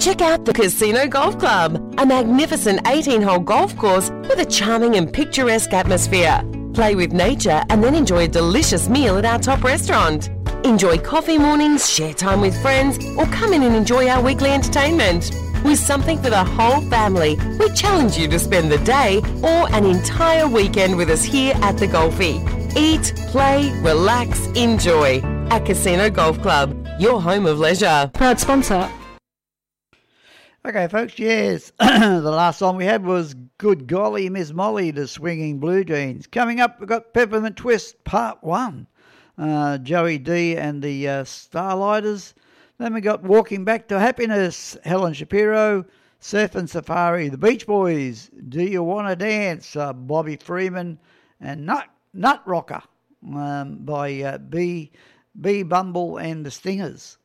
Check out the Casino Golf Club, a magnificent 18-hole golf course with a charming and picturesque atmosphere. Play with nature and then enjoy a delicious meal at our top restaurant. Enjoy coffee mornings, share time with friends, or come in and enjoy our weekly entertainment. With something for the whole family, we challenge you to spend the day or an entire weekend with us here at the Golfie. Eat, play, relax, enjoy. At Casino Golf Club, your home of leisure. Proud sponsor. Okay, folks, yes. The last song we had was Good Golly, Miss Molly, the Swinging Blue Jeans. Coming up, we've got Peppermint Twist Part 1. Joey D and the Starlighters. Then we got Walking Back to Happiness, Helen Shapiro, Surf and Safari, the Beach Boys, Do You Wanna Dance, Bobby Freeman, and Nut Rocker by B Bumble and the Stingers.